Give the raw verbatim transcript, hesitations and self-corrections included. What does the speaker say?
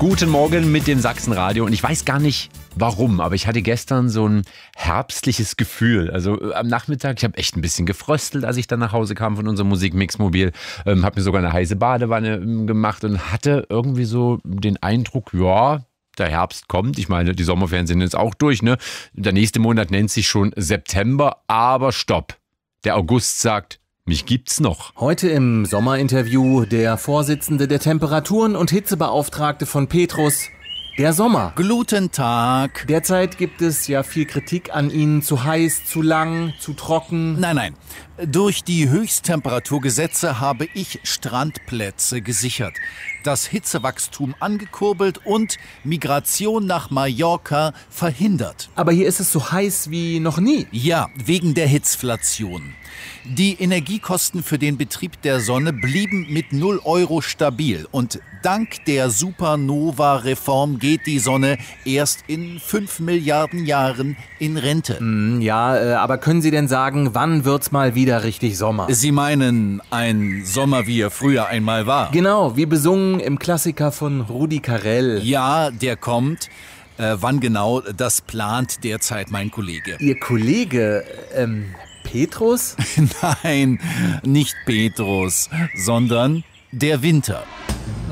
Guten Morgen mit dem Sachsenradio. Und ich weiß gar nicht warum, aber ich hatte gestern so ein herbstliches Gefühl. Also äh, am Nachmittag, ich habe echt ein bisschen gefröstelt, als ich dann nach Hause kam von unserem Musikmixmobil. Ähm, habe mir sogar eine heiße Badewanne ähm, gemacht und hatte irgendwie so den Eindruck, ja, der Herbst kommt. Ich meine, die Sommerferien sind jetzt auch durch, ne? Der nächste Monat nennt sich schon September, aber stopp. Der August sagt, mich gibt's noch. Heute im Sommerinterview der Vorsitzende der Temperaturen- und Hitzebeauftragte von Petrus. Der Sommer. Guten Tag. Derzeit gibt es ja viel Kritik an Ihnen. Zu heiß, zu lang, zu trocken. Nein, nein. Durch die Höchsttemperaturgesetze habe ich Strandplätze gesichert, das Hitzewachstum angekurbelt und Migration nach Mallorca verhindert. Aber hier ist es so heiß wie noch nie. Ja, wegen der Hitzflation. Die Energiekosten für den Betrieb der Sonne blieben mit null Euro stabil. Und dank der Supernova-Reform geht die Sonne erst in fünf Milliarden Jahren in Rente. Hm, ja, äh, aber können Sie denn sagen, wann wird's mal wieder richtig Sommer? Sie meinen, ein Sommer, wie er früher einmal war? Genau, wie besungen im Klassiker von Rudi Carrell. Ja, der kommt. Äh, wann genau, das plant derzeit mein Kollege. Ihr Kollege, ähm, Petrus? Nein, nicht Petrus, sondern der Winter.